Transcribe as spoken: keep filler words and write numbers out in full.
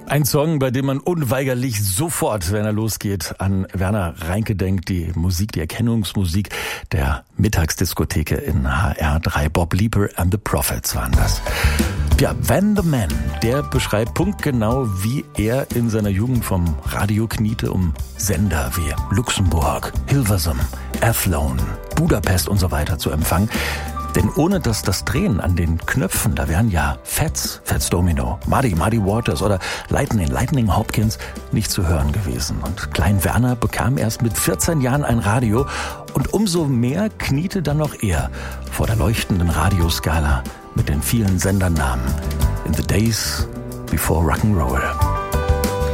Ein Song, bei dem man unweigerlich sofort, wenn er losgeht, an Werner Reinke denkt. Die Musik, die Erkennungsmusik der Mittagsdiskotheke in H R drei. Bob Leaper and the Prophets waren das. Ja, Van the Man, der beschreibt punktgenau, wie er in seiner Jugend vom Radio kniete, um Sender wie Luxemburg, Hilversum, Athlone, Budapest und so weiter zu empfangen. Denn ohne dass das Drehen an den Knöpfen, da wären ja Fats, Fats Domino, Muddy, Muddy Waters oder Lightning, Lightning Hopkins nicht zu hören gewesen. Und Klein Werner bekam erst mit vierzehn Jahren ein Radio und umso mehr kniete dann noch er vor der leuchtenden Radioskala mit den vielen Sendernamen in the days before Rock'n'Roll.